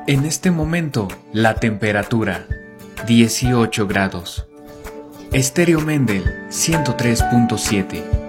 En este momento, la temperatura 18 grados. Estéreo Mendel 103.7.